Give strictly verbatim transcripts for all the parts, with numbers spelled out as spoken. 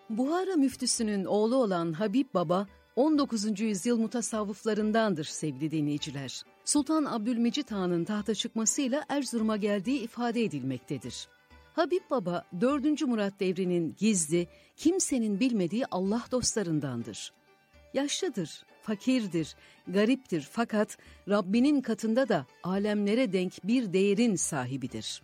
Buhara müftüsünün oğlu olan Habib Baba, on dokuzuncu yüzyıl mutasavvıflarındandır sevgili dinleyiciler. Sultan Abdülmecit Han'ın tahta çıkmasıyla Erzurum'a geldiği ifade edilmektedir. Habib Baba, dördüncü Murat devrinin gizli, kimsenin bilmediği Allah dostlarındandır. Yaşlıdır, fakirdir, gariptir fakat Rabbinin katında da alemlere denk bir değerin sahibidir.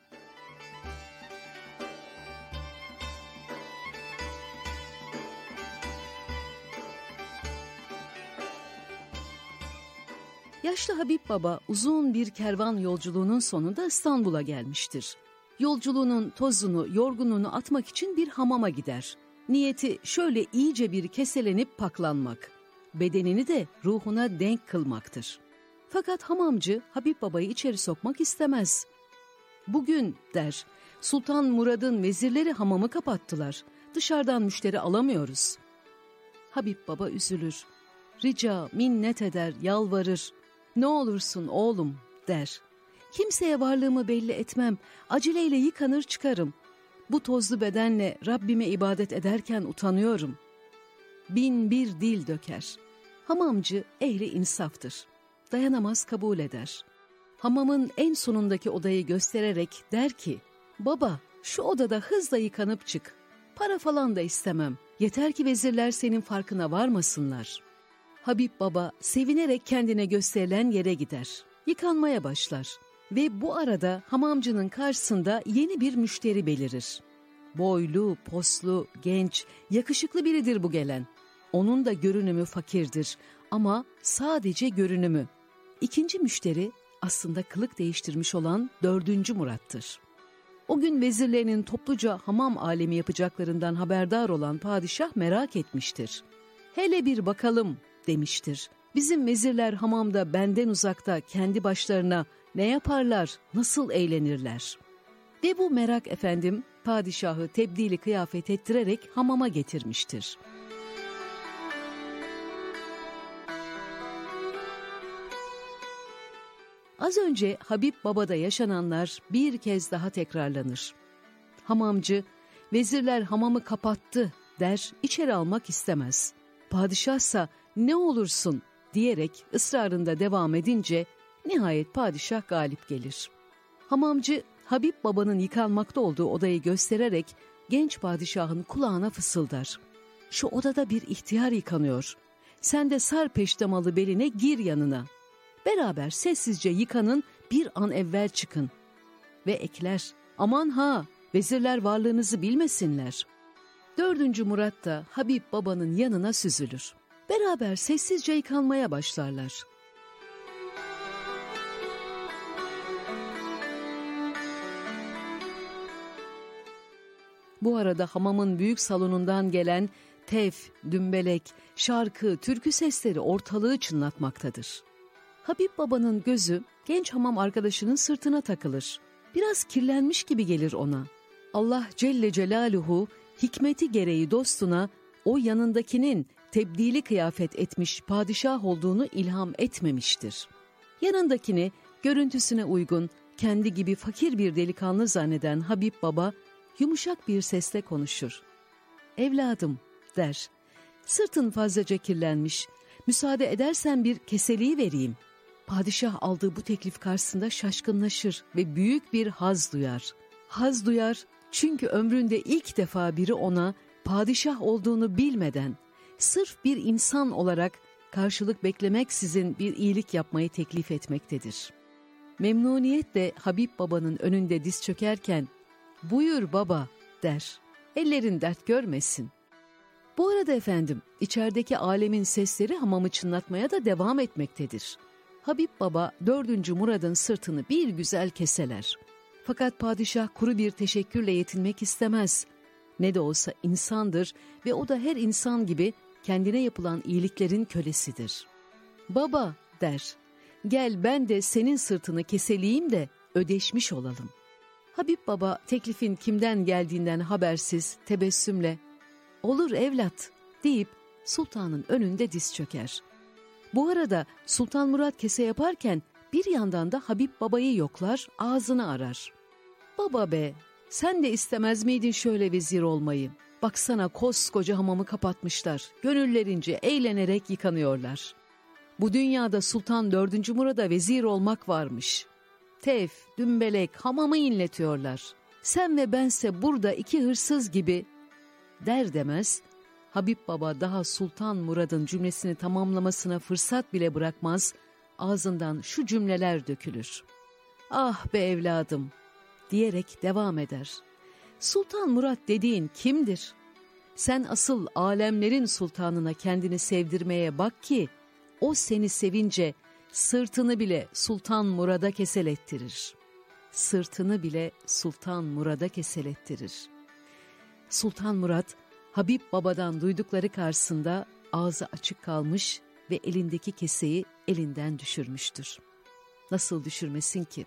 Yaşlı Habib Baba uzun bir kervan yolculuğunun sonunda İstanbul'a gelmiştir. Yolculuğunun tozunu, yorgunluğunu atmak için bir hamama gider. Niyeti şöyle iyice bir keselenip paklanmak. Bedenini de ruhuna denk kılmaktır. Fakat hamamcı Habib Baba'yı içeri sokmak istemez. Bugün der, Sultan Murad'ın vezirleri hamamı kapattılar. Dışarıdan müşteri alamıyoruz. Habib Baba üzülür. Rica, minnet eder, yalvarır. Ne olursun oğlum der. Kimseye varlığımı belli etmem, aceleyle yıkanır çıkarım. Bu tozlu bedenle Rabbime ibadet ederken utanıyorum. Bin bir dil döker. Hamamcı ehli insaftır. Dayanamaz kabul eder. Hamamın en sonundaki odayı göstererek der ki, baba şu odada hızla yıkanıp çık. Para falan da istemem. Yeter ki vezirler senin farkına varmasınlar. Habib Baba sevinerek kendine gösterilen yere gider. Yıkanmaya başlar. Ve bu arada hamamcının karşısında yeni bir müşteri belirir. Boylu, poslu, genç, yakışıklı biridir bu gelen. Onun da görünümü fakirdir ama sadece görünümü. İkinci müşteri aslında kılık değiştirmiş olan dördüncü Murat'tır. O gün vezirlerinin topluca hamam alemi yapacaklarından haberdar olan padişah merak etmiştir. Hele bir bakalım demiştir. Bizim vezirler hamamda benden uzakta kendi başlarına ne yaparlar, nasıl eğlenirler? Ve bu merak efendim padişahı tebdili kıyafet ettirerek hamama getirmiştir. Az önce Habib Baba'da yaşananlar bir kez daha tekrarlanır. Hamamcı, vezirler hamamı kapattı der, içeri almak istemez. Padişahsa ne olursun diyerek ısrarında devam edince nihayet padişah galip gelir. Hamamcı Habib Baba'nın yıkanmakta olduğu odayı göstererek genç padişahın kulağına fısıldar. Şu odada bir ihtiyar yıkanıyor. Sen de sar peştemalı beline gir yanına. Beraber sessizce yıkanın, bir an evvel çıkın. Ve ekler, aman ha vezirler varlığınızı bilmesinler. Dördüncü Murat da Habib Baba'nın yanına süzülür. Beraber sessizce yıkanmaya başlarlar. Bu arada hamamın büyük salonundan gelen tef, dümbelek, şarkı, türkü sesleri ortalığı çınlatmaktadır. Habib Baba'nın gözü genç hamam arkadaşının sırtına takılır. Biraz kirlenmiş gibi gelir ona. Allah Celle Celaluhu hikmeti gereği dostuna o yanındakinin tebdili kıyafet etmiş padişah olduğunu ilham etmemiştir. Yanındakini görüntüsüne uygun, kendi gibi fakir bir delikanlı zanneden Habib Baba yumuşak bir sesle konuşur. Evladım der, sırtın fazlaca kirlenmiş, müsaade edersen bir keseliği vereyim. Padişah aldığı bu teklif karşısında şaşkınlaşır ve büyük bir haz duyar. Haz duyar çünkü ömründe ilk defa biri ona padişah olduğunu bilmeden, sırf bir insan olarak karşılık beklemeksizin bir iyilik yapmayı teklif etmektedir. Memnuniyetle Habib Baba'nın önünde diz çökerken, buyur baba der, ellerin dert görmesin. Bu arada efendim, içerideki alemin sesleri hamamı çınlatmaya da devam etmektedir. Habib Baba dördüncü Murad'ın sırtını bir güzel keseler. Fakat padişah kuru bir teşekkürle yetinmek istemez. Ne de olsa insandır ve o da her insan gibi kendine yapılan iyiliklerin kölesidir. Baba der, gel ben de senin sırtını keseleyim de ödeşmiş olalım. Habib Baba teklifin kimden geldiğinden habersiz tebessümle, olur evlat deyip sultanın önünde diz çöker. Bu arada Sultan Murat kese yaparken bir yandan da Habib Baba'yı yoklar, ağzını arar. Baba be Sen de istemez miydin şöyle vezir olmayı? Baksana koskoca hamamı kapatmışlar. Gönüllerince eğlenerek yıkanıyorlar. Bu dünyada Sultan dördüncü Murad'a vezir olmak varmış. Tef, dümbelek hamamı inletiyorlar. Sen ve bense burada iki hırsız gibi der demez, Habib Baba daha Sultan Murad'ın cümlesini tamamlamasına fırsat bile bırakmaz, ağzından şu cümleler dökülür. Ah be evladım diyerek devam eder. Sultan Murad dediğin kimdir? Sen asıl alemlerin sultanına kendini sevdirmeye bak ki, o seni sevince sırtını bile Sultan Murad'a keselettirir. Sırtını bile Sultan Murad'a keselettirir. Sultan Murad, Habib Baba'dan duydukları karşısında ağzı açık kalmış ve elindeki keseyi elinden düşürmüştür. Nasıl düşürmesin ki?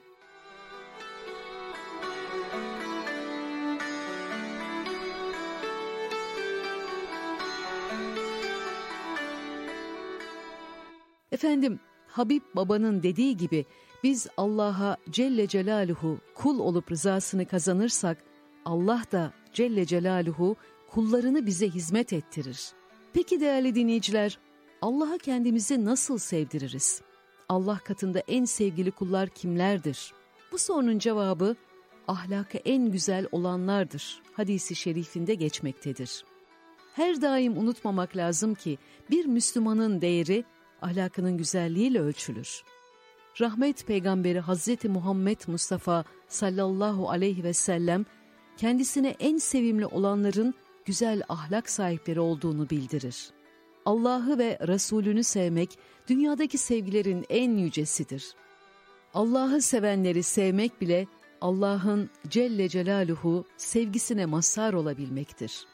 Efendim, Habib Baba'nın dediği gibi biz Allah'a Celle Celaluhu kul olup rızasını kazanırsak, Allah da Celle Celaluhu kullarını bize hizmet ettirir. Peki değerli dinleyiciler, Allah'a kendimizi nasıl sevdiririz? Allah katında en sevgili kullar kimlerdir? Bu sorunun cevabı ahlakı en güzel olanlardır. Hadisi şerifinde geçmektedir. Her daim unutmamak lazım ki bir Müslümanın değeri ahlakının güzelliğiyle ölçülür. Rahmet peygamberi Hazreti Muhammed Mustafa sallallahu aleyhi ve sellem kendisine en sevimli olanların güzel ahlak sahipleri olduğunu bildirir. Allah'ı ve Resulünü sevmek dünyadaki sevgilerin en yücesidir. Allah'ı sevenleri sevmek bile Allah'ın Celle Celaluhu sevgisine mazhar olabilmektir.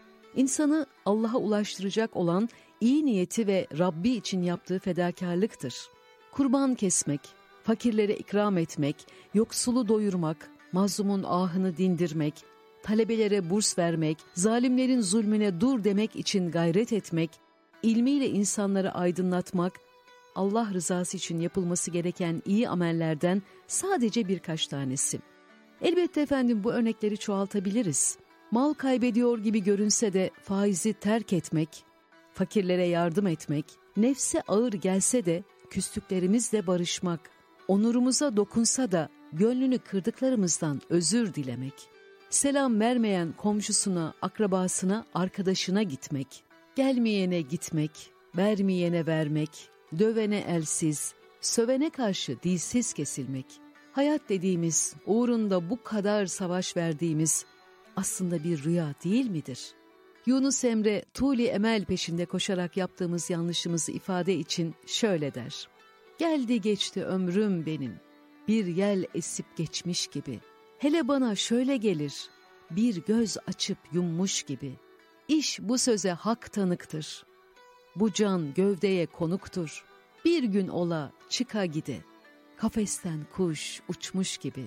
İnsanı Allah'a ulaştıracak olan iyi niyeti ve Rabbi için yaptığı fedakarlıktır. Kurban kesmek, fakirlere ikram etmek, yoksulu doyurmak, mazlumun ahını dindirmek, talebelere burs vermek, zalimlerin zulmüne dur demek için gayret etmek, ilmiyle insanları aydınlatmak, Allah rızası için yapılması gereken iyi amellerden sadece birkaç tanesi. Elbette efendim bu örnekleri çoğaltabiliriz. Mal kaybediyor gibi görünse de faizi terk etmek, fakirlere yardım etmek, nefse ağır gelse de küslüklerimizle barışmak, onurumuza dokunsa da gönlünü kırdıklarımızdan özür dilemek, selam vermeyen komşusuna, akrabasına, arkadaşına gitmek, gelmeyene gitmek, vermeyene vermek, dövene elsiz, sövene karşı dilsiz kesilmek, hayat dediğimiz, uğrunda bu kadar savaş verdiğimiz aslında bir rüya değil midir? Yunus Emre, Tuli Emel peşinde koşarak yaptığımız yanlışımızı ifade için şöyle der. Geldi geçti ömrüm benim, bir yel esip geçmiş gibi. Hele bana şöyle gelir, bir göz açıp yummuş gibi. İş bu söze hak tanıktır. Bu can gövdeye konuktur. Bir gün ola çıka gide, kafesten kuş uçmuş gibi.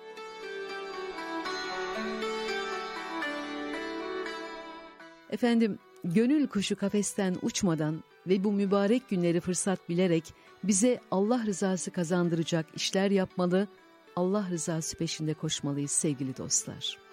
Efendim, gönül kuşu kafesten uçmadan ve bu mübarek günleri fırsat bilerek bize Allah rızası kazandıracak işler yapmalı, Allah rızası peşinde koşmalıyız sevgili dostlar.